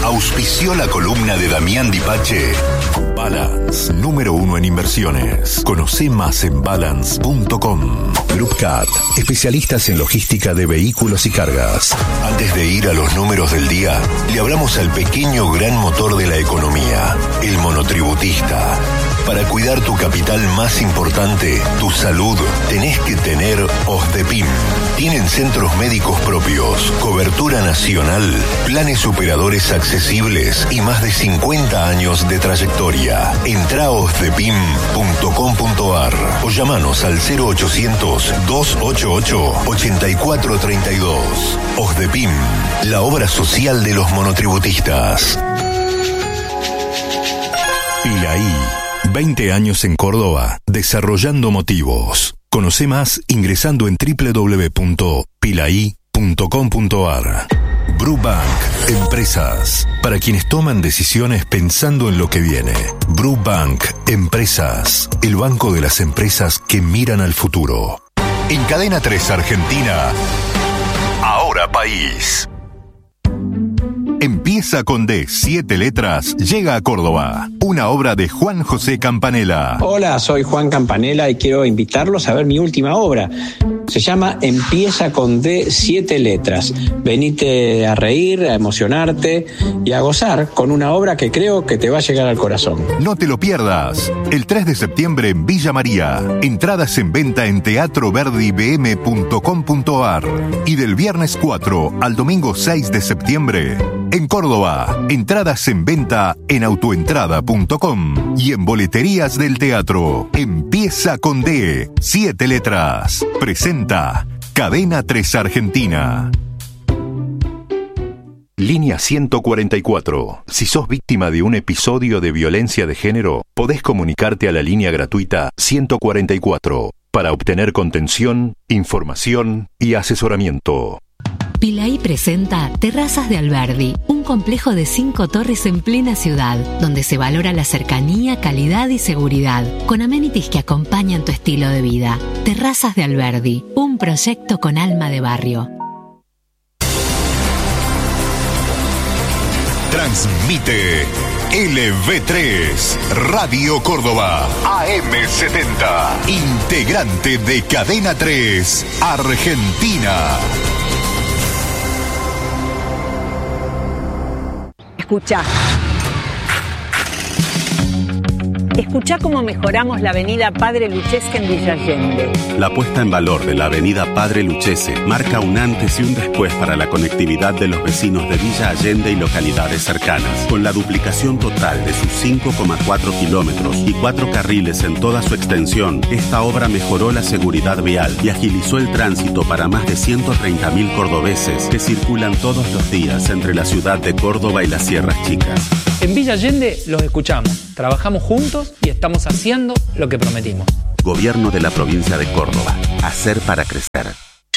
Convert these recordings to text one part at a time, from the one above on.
Auspició la columna de Damián Dipache. Balance, número 1 en inversiones. Conoce más en balance.com. Group Cat, especialistas en logística de vehículos y cargas. Antes de ir a los números del día, le hablamos al pequeño gran motor de la economía, el monotributista. Para cuidar tu capital más importante, tu salud, tenés que tener OSDEPIM. Tienen centros médicos propios, cobertura nacional, planes operadores accesibles y más de 50 años de trayectoria. Entrá a osdepim.com.ar o llamanos al 0800-288-8432. OSDEPIM, la obra social de los monotributistas. Pilaí. 20 años en Córdoba, desarrollando motivos. Conoce más ingresando en www.pilai.com.ar. Brubank, empresas. Para quienes toman decisiones pensando en lo que viene. Brubank, empresas. El banco de las empresas que miran al futuro. En Cadena 3 Argentina, Ahora País. Empieza con D, 7 letras, llega a Córdoba. Una obra de Juan José Campanella. Hola, soy Juan Campanella y quiero invitarlos a ver mi última obra. Se llama Empieza con D, 7 letras. Venite a reír, a emocionarte y a gozar con una obra que creo que te va a llegar al corazón. No te lo pierdas. El 3 de septiembre en Villa María. Entradas en venta en teatroverdibm.com.ar. Y del viernes 4 al domingo 6 de septiembre en Córdoba. Entradas en venta en autoentrada.com y en boleterías del teatro. Empieza con D, 7 letras. Presenta Cadena 3 Argentina. Línea 144. Si sos víctima de un episodio de violencia de género, podés comunicarte a la línea gratuita 144 para obtener contención, información y asesoramiento. Pilaí presenta Terrazas de Alberdi, un complejo de 5 torres en plena ciudad, donde se valora la cercanía, calidad y seguridad, con amenities que acompañan tu estilo de vida. Terrazas de Alberdi, un proyecto con alma de barrio. Transmite LV3, Radio Córdoba, AM70, integrante de Cadena 3, Argentina. Escuchá cómo mejoramos la avenida Padre Luchesque en Villa Allende. La puesta en valor de la avenida Padre Luchesque marca un antes y un después para la conectividad de los vecinos de Villa Allende y localidades cercanas. Con la duplicación total de sus 5,4 kilómetros y 4 carriles en toda su extensión, esta obra mejoró la seguridad vial y agilizó el tránsito para más de 130.000 cordobeses que circulan todos los días entre la ciudad de Córdoba y las Sierras Chicas. En Villa Allende los escuchamos, trabajamos juntos y estamos haciendo lo que prometimos. Gobierno de la provincia de Córdoba. Hacer para crecer.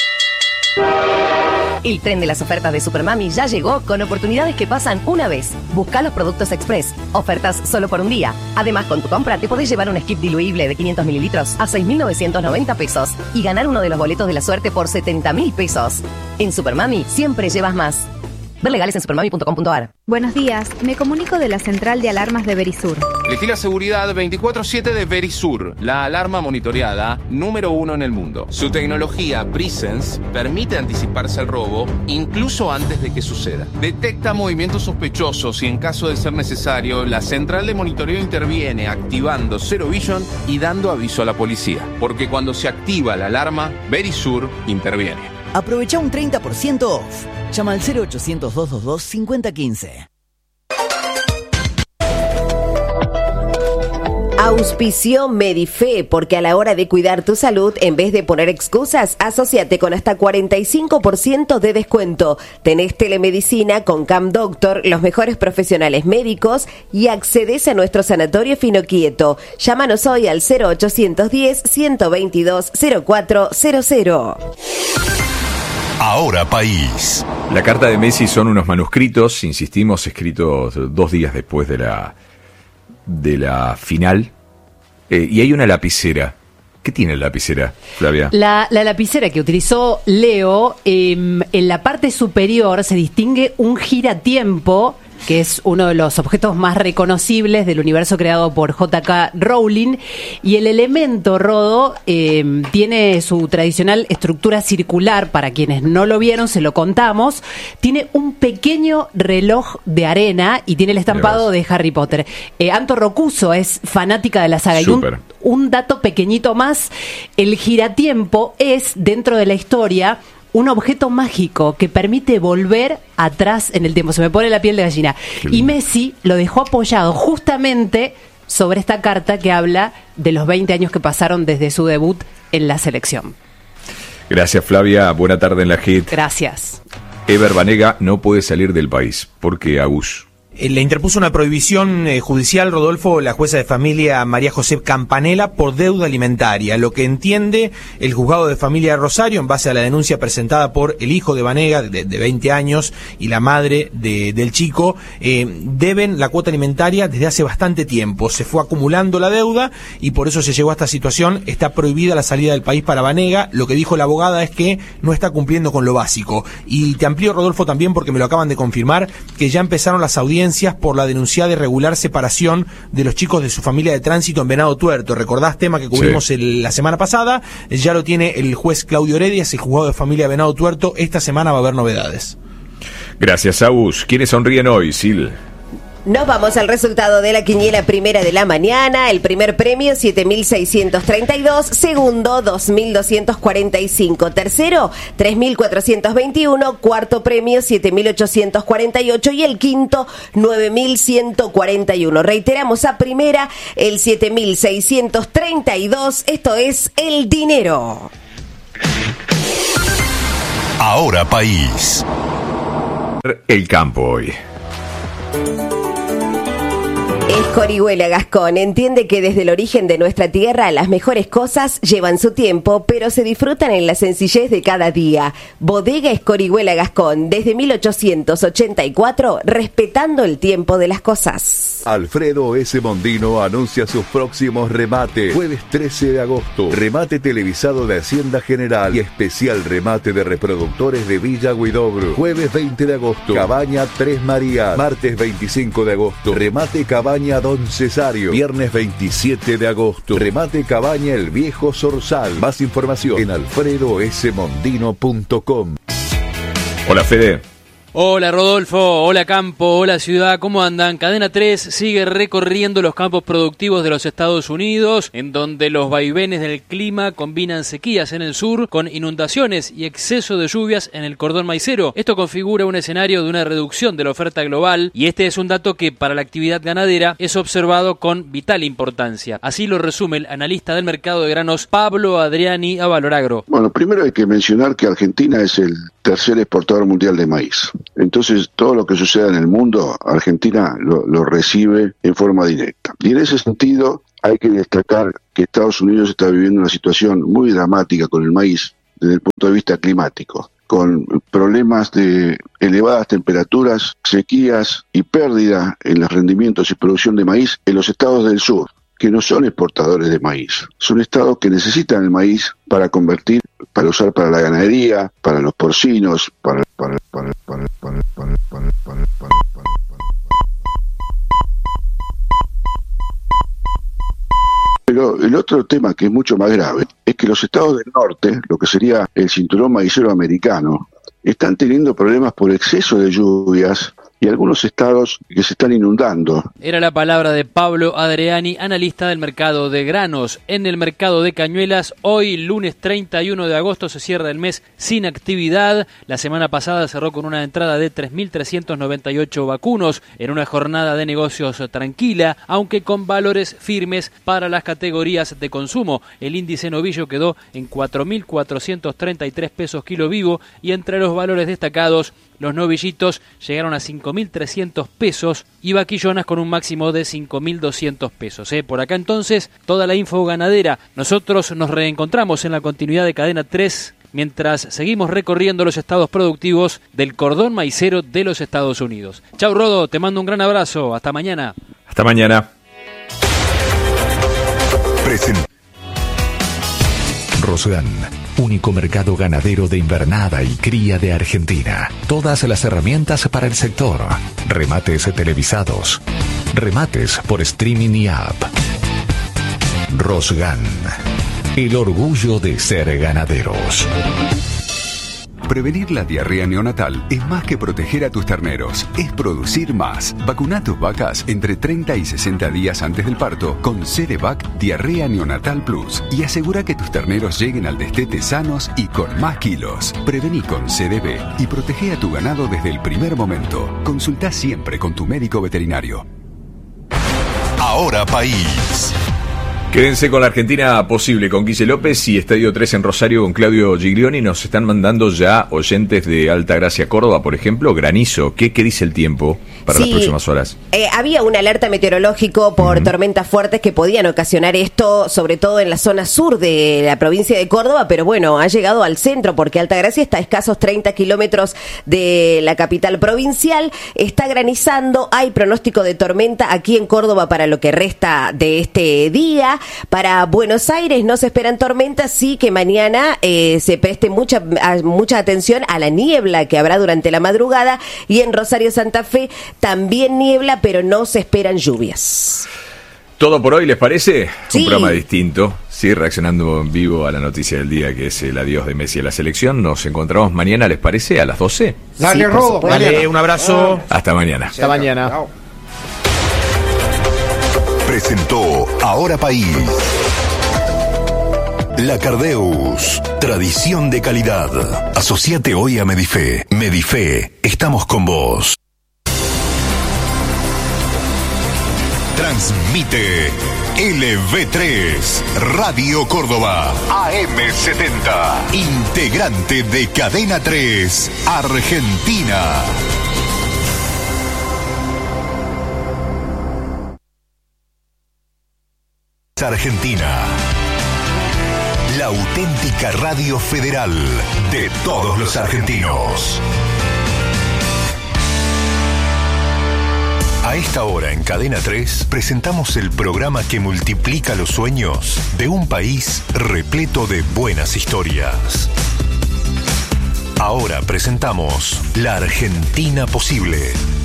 El tren de las ofertas de Supermami ya llegó con oportunidades que pasan una vez. Busca los productos express. Ofertas solo por un día. Además, con tu compra te podés llevar un skip diluible de 500 mililitros a 6.990 pesos y ganar uno de los boletos de la suerte por 70.000 pesos. En Supermami siempre llevas más. Ver legales en supermami.com.ar. Buenos días, me comunico de la central de alarmas de Verisur. Elegí la seguridad 24/7 de Verisur, la alarma monitoreada número 1 en el mundo. Su tecnología Presence permite anticiparse al robo incluso antes de que suceda. Detecta movimientos sospechosos y en caso de ser necesario, la central de monitoreo interviene activando Zero Vision y dando aviso a la policía. Porque cuando se activa la alarma, Verisur interviene. Aprovecha un 30% off. Llama al 0800-222-5015. Auspició Medife, porque a la hora de cuidar tu salud, en vez de poner excusas, asociate con hasta 45% de descuento. Tenés telemedicina con Cam Doctor, los mejores profesionales médicos y accedes a nuestro sanatorio Fino Quieto. Llámanos hoy al 0810-122-0400. Ahora País. La carta de Messi son unos manuscritos, insistimos, escritos 2 días después de la final. Y hay una lapicera. ¿Qué tiene la lapicera, Flavia? La lapicera que utilizó Leo, en la parte superior se distingue un giratiempo que es uno de los objetos más reconocibles del universo creado por J.K. Rowling. Y el elemento, Rodo, tiene su tradicional estructura circular. Para quienes no lo vieron, se lo contamos. Tiene un pequeño reloj de arena y tiene el estampado de Harry Potter. Anto Rocuso es fanática de la saga. Súper. Y un dato pequeñito más, el giratiempo es, dentro de la historia, un objeto mágico que permite volver atrás en el tiempo. Se me pone la piel de gallina. Y Messi lo dejó apoyado justamente sobre esta carta que habla de los 20 años que pasaron desde su debut en la selección. Gracias, Flavia. Buena tarde en la HIT. Gracias. Ever Banega no puede salir del país. ¿Por qué, Agus? Le interpuso una prohibición judicial, Rodolfo, la jueza de familia María José Campanella, por deuda alimentaria. Lo que entiende el juzgado de familia de Rosario, en base a la denuncia presentada por el hijo de Banega, de 20 años, y la madre del chico, deben la cuota alimentaria desde hace bastante tiempo. Se fue acumulando la deuda y por eso se llegó a esta situación. Está prohibida la salida del país para Banega. Lo que dijo la abogada es que no está cumpliendo con lo básico. Y te amplío, Rodolfo, también porque me lo acaban de confirmar, que ya empezaron las audiencias por la denunciada irregular separación de los chicos de su familia de tránsito en Venado Tuerto. ¿Recordás, tema que cubrimos la semana pasada? Ya lo tiene el juez Claudio Heredia, el juzgado de familia de Venado Tuerto. Esta semana va a haber novedades. Gracias, Agus. ¿Quiénes sonríen hoy, Sil? Nos vamos al resultado de la quiniela primera de la mañana. El primer premio, 7.632. Segundo, 2.245. Tercero, 3.421. Cuarto premio, 7.848. Y el quinto, 9.141. Reiteramos a primera, el 7.632. Esto es el dinero. Ahora País. El campo hoy. Escorihuela Gascón entiende que desde el origen de nuestra tierra las mejores cosas llevan su tiempo, pero se disfrutan en la sencillez de cada día. Bodega Escorihuela Gascón, desde 1884, respetando el tiempo de las cosas. Alfredo S. Mondino anuncia sus próximos remates. Jueves 13 de agosto, remate televisado de Hacienda General y especial remate de reproductores de Villa Huidobro. Jueves 20 de agosto, Cabaña Tres Marías. Martes 25 de agosto, remate Cabaña Don Cesario. Viernes 27 de agosto, remate Cabaña El Viejo Zorzal. Más información en alfredosmondino.com. Hola, Fede. Hola Rodolfo, hola campo, hola ciudad, ¿cómo andan? Cadena 3 sigue recorriendo los campos productivos de los Estados Unidos, en donde los vaivenes del clima combinan sequías en el sur con inundaciones y exceso de lluvias en el cordón maicero. Esto configura un escenario de una reducción de la oferta global y este es un dato que para la actividad ganadera es observado con vital importancia. Así lo resume el analista del mercado de granos Pablo Adriani a Valoragro. Bueno, primero hay que mencionar que Argentina es el tercer exportador mundial de maíz. Entonces, todo lo que suceda en el mundo, Argentina lo recibe en forma directa. Y en ese sentido, hay que destacar que Estados Unidos está viviendo una situación muy dramática con el maíz desde el punto de vista climático, con problemas de elevadas temperaturas, sequías y pérdida en los rendimientos y producción de maíz en los estados del sur, que no son exportadores de maíz. Son estados que necesitan el maíz para convertir, para usar para la ganadería, para los porcinos, Pero el otro tema que es mucho más grave es que los estados del norte, lo que sería el cinturón maicero americano, están teniendo problemas por exceso de lluvias y algunos estados que se están inundando. Era la palabra de Pablo Adriani, analista del mercado de granos. En el mercado de cañuelas, hoy lunes 31 de agosto se cierra el mes sin actividad. La semana pasada cerró con una entrada de 3.398 vacunos en una jornada de negocios tranquila, aunque con valores firmes para las categorías de consumo. El índice novillo quedó en 4.433 pesos kilo vivo y entre los valores destacados, los novillitos llegaron a 5.300 pesos y vaquillonas con un máximo de 5.200 pesos. Por acá entonces, toda la info ganadera. Nosotros nos reencontramos en la continuidad de Cadena 3 mientras seguimos recorriendo los estados productivos del cordón maicero de los Estados Unidos. Chau Rodo, te mando un gran abrazo. Hasta mañana. Hasta mañana. Rosedán, único mercado ganadero de invernada y cría de Argentina. Todas las herramientas para el sector. Remates televisados. Remates por streaming y app. Rosgan. El orgullo de ser ganaderos. Prevenir la diarrea neonatal es más que proteger a tus terneros, es producir más. Vacuna a tus vacas entre 30 y 60 días antes del parto con CDVac Diarrea Neonatal Plus y asegura que tus terneros lleguen al destete sanos y con más kilos. Prevení con CDB y protege a tu ganado desde el primer momento. Consulta siempre con tu médico veterinario. Ahora País. Quédense con la Argentina Posible, con Guille López y Estadio 3 en Rosario con Claudio Giglioni. Nos están mandando ya oyentes de Altagracia, Córdoba, por ejemplo, granizo. ¿Qué dice el tiempo para las próximas horas? Había una alerta meteorológico por tormentas fuertes que podían ocasionar esto, sobre todo en la zona sur de la provincia de Córdoba, pero bueno, ha llegado al centro porque Altagracia está a escasos 30 kilómetros de la capital provincial. Está granizando, hay pronóstico de tormenta aquí en Córdoba para lo que resta de este día. Para Buenos Aires no se esperan tormentas, sí que mañana se preste mucha atención a la niebla que habrá durante la madrugada, y en Rosario Santa Fe también niebla, pero no se esperan lluvias. ¿Todo por hoy les parece? Sí. Un programa distinto, sí, reaccionando en vivo a la noticia del día, que es el adiós de Messi a la selección. Nos encontramos mañana, ¿les parece? A las 12. Dale, sí, Rodo. Dale, un abrazo. Hasta mañana. Hasta mañana. Chao. Presentó Ahora País. La Cardeus, tradición de calidad. Asociate hoy a Medife. Medife, estamos con vos. Transmite LV3, Radio Córdoba, AM70, integrante de Cadena 3, Argentina. Argentina, la auténtica radio federal de todos los argentinos. A esta hora en Cadena 3 presentamos el programa que multiplica los sueños de un país repleto de buenas historias. Ahora presentamos La Argentina Posible.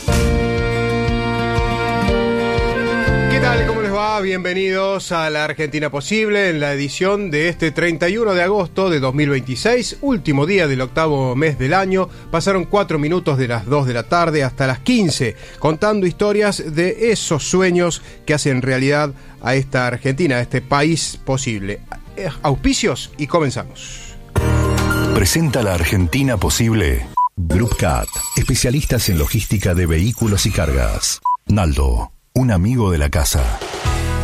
¿Qué tal? ¿Cómo les va? Bienvenidos a La Argentina Posible en la edición de este 31 de agosto de 2026, último día del octavo mes del año. Pasaron 4 minutos de las 2 de la tarde hasta las 15, contando historias de esos sueños que hacen realidad a esta Argentina, a este país posible. Auspicios y comenzamos. Presenta La Argentina Posible Group Cat, especialistas en logística de vehículos y cargas. Naldo, un amigo de la casa.